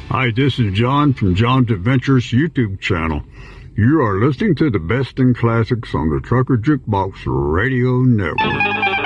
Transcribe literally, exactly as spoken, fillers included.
Hi, this is John from John's Adventures YouTube channel. You are listening to the best in classics on the Trucker Jukebox Radio Network.